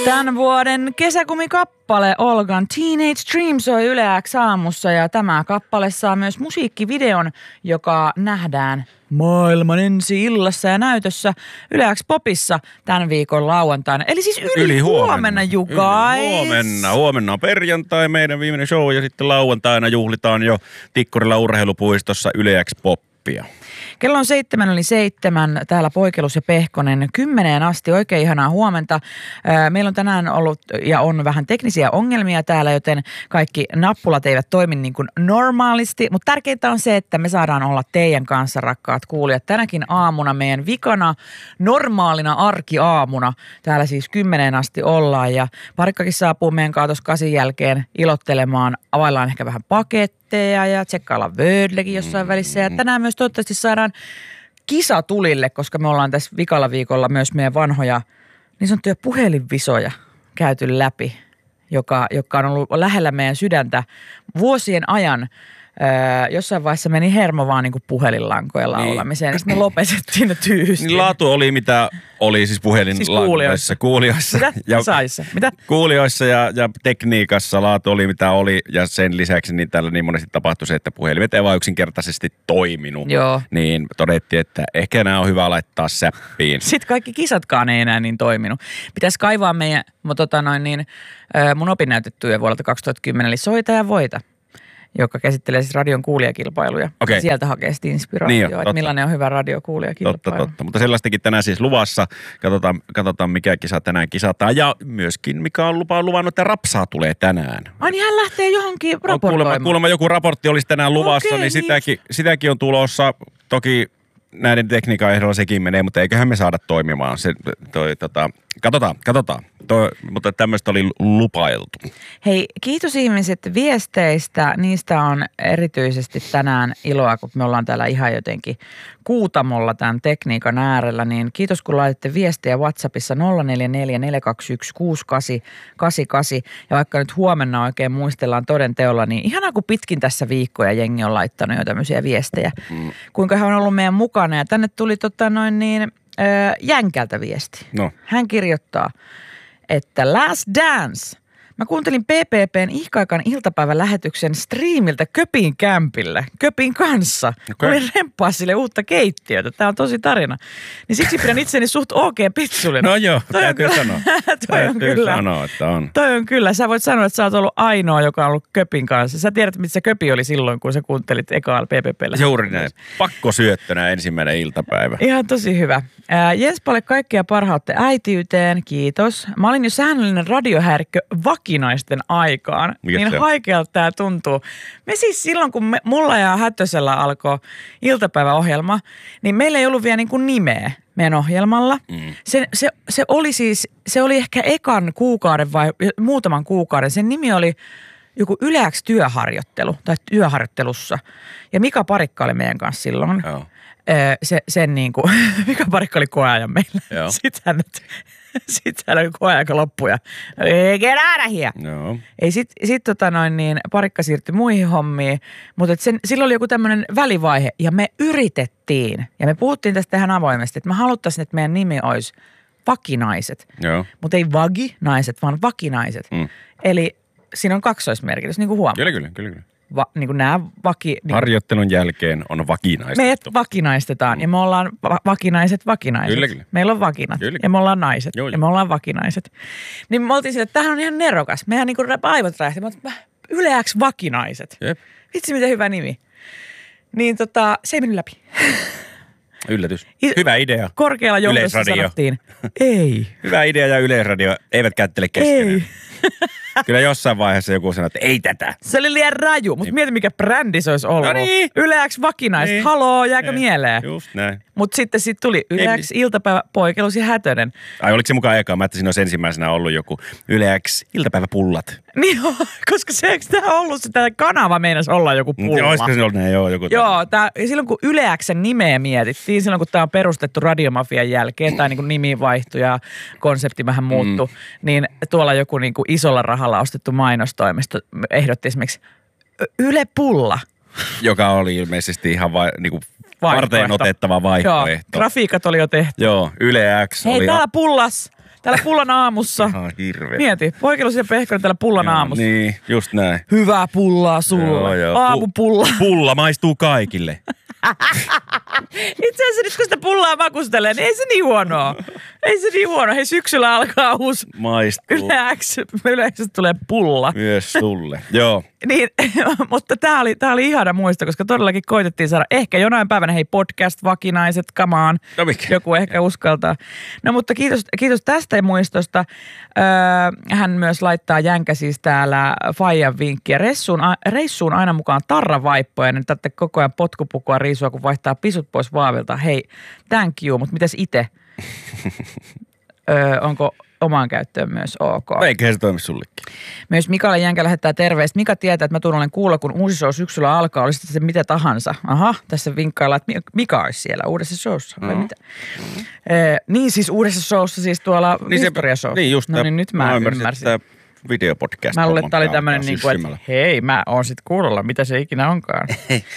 Tämän vuoden kesäkumikappale Olgan Teenage Dream soi Yle X aamussa ja tämä kappale saa myös musiikkivideon, joka nähdään maailman ensi-illassa ja näytössä Yle X Popissa tämän viikon lauantaina. Eli siis yli huomenna, you guys. Huomenna on perjantai, meidän viimeinen show ja sitten lauantaina juhlitaan jo Tikkurilla urheilupuistossa Yle X Poppia. Kello on 7:07, täällä Poikelus ja Pehkonen 10 asti. Oikein ihanaa huomenta. Meillä on tänään ollut ja on vähän teknisiä ongelmia täällä, joten kaikki nappulat eivät toimi niin kuin normaalisti. Mutta tärkeintä on se, että me saadaan olla teidän kanssa, rakkaat kuulijat. Tänäkin aamuna meidän vikana, normaalina arkiaamuna. Täällä siis 10 asti ollaan ja parikkakin saapuu meidän kaatos 8 jälkeen ilottelemaan. Availlaan ehkä vähän paketteja ja tsekkaillaan Wordlekin jossain välissä. Ja tänään myös toivottavasti saadaan kisa tulille, koska me ollaan tässä vikalla viikolla myös meidän vanhoja niin sanottuja puhelinvisoja käyty läpi, joka on ollut lähellä meidän sydäntä vuosien ajan. Jossain vaiheessa meni hermo vaan niin kuin puhelinlankojen laulamiseen, niin sitten me lopetettiin ne tyystin. Niin laatu oli mitä oli siis puhelinlankoissa. Kuulijoissa. Mitä? Ja Mitä? Kuulijoissa ja tekniikassa laatu oli mitä oli ja sen lisäksi niin tällä niin monesti tapahtui se, että puhelimet ei vaan yksinkertaisesti toiminut. Joo. Niin todettiin, että ehkä nämä on hyvä laittaa säppiin. Sitten kaikki kisatkaan ei enää niin toiminut. Pitäisi kaivaa meidän mun opinnäytetyö vuodelta 2010, eli Soita ja voita, joka käsittelee siis radion kuulijakilpailuja. Okay. Sieltä hakee sitten inspiraatioa, niin että millainen on hyvä radiokuulijakilpailu. Totta. Mutta sellaistakin tänään siis luvassa. Katsotaan mikä kisa tänään kisataan. Ja myöskin mikä on luvannut, että Rapsaa tulee tänään. Ai niin hän lähtee johonkin raportoimaan. Kuulemma joku raportti olisi tänään luvassa, niin sitäkin on tulossa. Toki näiden tekniikan ehdolla sekin menee, mutta eiköhän me saada toimimaan. Katsotaan. Mutta tämmöistä oli lupailtu. Hei, kiitos ihmiset viesteistä. Niistä on erityisesti tänään iloa, kun me ollaan täällä ihan jotenkin kuutamolla tämän tekniikan äärellä. Niin kiitos, kun laititte viestiä WhatsAppissa 044 421 6888. Ja vaikka nyt huomenna oikein muistellaan toden teolla, niin ihanaa, kun pitkin tässä viikkoja jengi on laittanut jo tämmöisiä viestejä. Kuinka hän on ollut meidän mukana. Ja tänne tuli Jänkältä viesti. No. Hän kirjoittaa, että Last Dance. Mä kuuntelin PPPn ihkaikan iltapäivän lähetyksen striimiltä Köpin kämpillä, Köpin kanssa. Okay. Olin remppaa sille uutta keittiötä. Tää on tosi tarina. Niin siksi pidän itseni suht pitsulina. No joo, täytyy sanoa. Että on. Toi on kyllä. Sä voit sanoa, että sä oot ollut ainoa, joka on ollut Köpin kanssa. Sä tiedät, missä Köpi oli silloin, kun sä kuuntelit ekaa PPPllä. Juuri näin. Pakkosyöttönä ensimmäinen iltapäivä. Ihan tosi hyvä. Jenspalle kaikkea parhautta äitiyteen. Kiitos. Mä olin jo säännöllinen radiohäirikkö vakinaisten aikaan. Mikä niin haikealta tää tuntuu. Me siis silloin, kun mulla ja Hättösellä alkoi iltapäiväohjelma, niin meillä ei ollut vielä niin kuin nimeä meidän ohjelmalla. Se oli ehkä ekan kuukauden vai muutaman kuukauden. Sen nimi oli joku Yle X työharjoittelu tai työharjoittelussa. Ja Mika Parikka oli meidän kanssa silloin. Joo. Mika Parikka oli koeajan meillä. Sitten hän oli koeaika loppu ja get out of here. Joo. Ei Parikka siirtyi muihin hommiin, mutta silloin oli joku tämmöinen välivaihe ja me yritettiin ja me puhuttiin tästä ihan avoimesti, että me haluttaisiin, että meidän nimi olisi Vakinaiset. Joo. Mutta ei vaginaiset, vaan Vakinaiset. Eli siinä on kaksoismerkitys, niin kuin huomaa. Kyllä. Niin kuin nämä harjoittelun jälkeen on vakinaistettu. Meidät vakinaistetaan ja me ollaan vakinaiset. Kyllä. Meillä on vakinat ja me ollaan naiset ja me ollaan vakinaiset. Niin me oltiin sille, että tämähän on ihan nerokas. Mehän niin kuin aivot räjähti. Yle X Vakinaiset. Jep. Vitsi, miten hyvä nimi. Niin se ei mennyt läpi. Yllätys. Hyvä idea. Korkealla johdossa sanottiin. Ei. Hyvä idea ja Yleisradio eivät kättele keskenään. Ei. Kyllä jossain vaiheessa joku sanoi, että ei tätä. Se oli liian raju, mutta mieti mikä brändi se olisi ollut. No niin. Yle X Vakinaiset. Niin. Haloo, jääkö mieleen? Just näin. Mutta sitten tuli Yle X iltapäivä Poikelus ja Hätönen. Ai oliko se mukaan eka? Mä että siinä olisi ensimmäisenä ollut joku Yle X iltapäiväpullat. Niin koska tämä on ollut tämä kanava meinasi olla joku pulla. Olisiko se ollut näin? Joku. Joo, silloin kun Yle X:n nimeä mietittiin, silloin kun tämä on perustettu Radiomafian jälkeen, tai niin kuin nimi vaihtui ja konsepti vähän muuttui, niin tuolla joku niin kuin isolla rahalla ostettu mainostoimisto ehdotti esimerkiksi Yle Pulla. Joka oli ilmeisesti ihan varteen otettava vaihtoehto. Joo, grafiikat oli jo tehty. Joo, Yle X hei, oli. Hei, täällä pullas. Täällä Pullan aamussa. Ihan hirveä. Mieti, Poikelus ja Pehkonen täällä Pullan aamussa. Niin, just näin. Hyvää pullaa sulle. Joo. Aamupulla. Pulla maistuu kaikille. Itse asiassa nyt kun sitä pullaa makustelee, niin ei se niin huonoa. Ei se niin huono. Hei, syksyllä alkaa uusi. Maistuu. Yleensä tulee pulla. Myös sulle. Joo. Niin, mutta tää oli ihana muisto, koska todellakin koitettiin saada ehkä jonain päivänä, hei podcast-vakinaiset, kamaan. No mikä? Joku ehkä uskaltaa. No mutta kiitos tästä muistosta. Hän myös laittaa Jänkä siis täällä Fajan vinkkiä. Reissuun aina mukaan tarravaippoja, niin tätä koko ajan potkupukua riisua, kun vaihtaa pisut pois vaavilta. Hei, thank you, mutta mitäs itse? Onko omaan käyttöön myös ok? Eikä se toimi sullekin. Myös Mikalle Jänkä lähettää terveistä. Mika tietää, että mä tulen kuulla, kun uusi show syksyllä alkaa, olisi se mitä tahansa. Aha, tässä vinkkaillaan, että Mika olisi siellä uudessa showssa. Vai mitä? Niin siis uudessa showssa, siis tuolla historia-show. Niin just. No niin, nyt mä ymmärsin. Että videopodcast. Mä luulen, että tää oli tämmönen niin kuin, että hei, mä oon sit kuulolla, mitä se ikinä onkaan.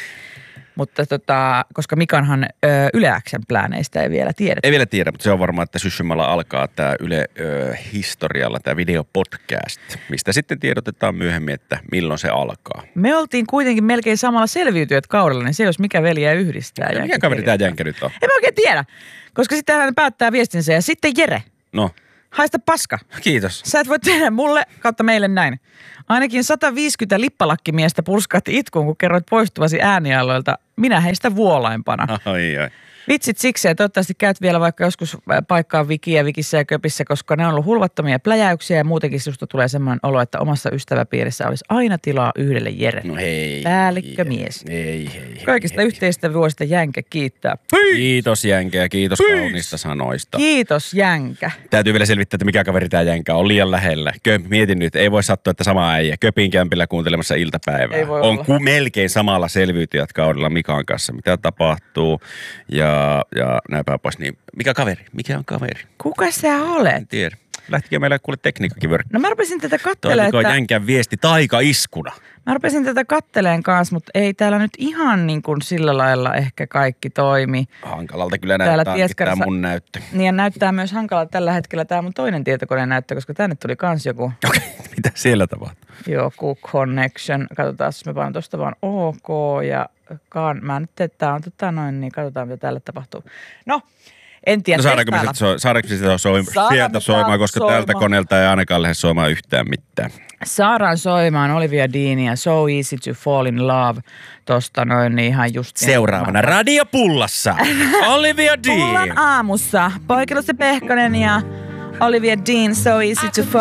Mutta koska Mikanhan Yle X:n plääneistä ei vielä tiedä. Ei vielä tiedä, mutta se on varmaan, että syssymällä alkaa tämä Yle Historialla, tämä videopodcast, mistä sitten tiedotetaan myöhemmin, että milloin se alkaa. Me oltiin kuitenkin melkein samalla selviytyjät kaudella, niin se jos mikä veliä yhdistää. Ja mikä kaveri tämä Jänkä nyt on? En mä oikein tiedä, koska sitten hän päättää viestinsä ja sitten Jere. No. Haista paska. Kiitos. Sä et voi tehdä mulle kautta meille näin. Ainakin 150 lippalakkimiestä purskahti itkuun, kun kerroit poistuvasi äänialoilta. Minä heistä vuolaimpana. Ai. Vitsit siksi, ja toivottavasti käyt vielä vaikka joskus paikkaan Vikiä, Vikissä ja Köpissä, koska ne on ollut hulvattomia pläjäyksiä ja muutenkin susta tulee semmoinen olo, että omassa ystäväpiirissä olisi aina tilaa yhdelle Jerelle. No hei. Päällikkömies. Ei. Kaikista yhteistä vuosista Jänkä kiittää. Kiitos Jänkä ja kiitos kauniista sanoista. Kiitos Jänkä. Täytyy vielä selvittää, että mikä kaveri tämä Jänkä on liian lähellä. Mietin nyt, ei voi sattua, että sama äijä. Köpin kämpillä kuuntelemassa iltapäivää. On melkein samalla selviytyjät kaudella Mikan kanssa. Mitä tapahtuu ja näinpä pois. Niin mikä kaveri? Mikä on kaveri? Kuka sä olet? En tiedä. Lähtikö meillä kuule tekniikkakin vörkki? No mä rupesin tätä kattelemaan, että Jänkän viesti taikaiskuna. Mä rupesin tätä katteleen kanssa, mutta ei täällä nyt ihan niin kuin sillä lailla ehkä kaikki toimi. Hankalalta kyllä näyttää mun näyttö. Niin ja näyttää myös hankalalta tällä hetkellä tää mun toinen tietokoneen näyttö, koska tänne tuli kans joku. Okei, mitä siellä tapahtuu? Joku connection. Katsotaan, jos me panen tosta vaan OK ja mä nyt teet, tää on niin katsotaan mitä täällä tapahtuu. No. En tiedä. No saadaanko sitä sieltä soimaan, koska tältä koneelta ei ainakaan lähde soimaan yhtään mitään. Saadaan soimaan Olivia Dean ja So Easy to Fall in Love tosta noin niin ihan just. Seuraavana Radio Pullassa Olivia Dean. Pullan aamussa Poikelus ja Pehkonen ja Olivia Dean So Easy to Fall.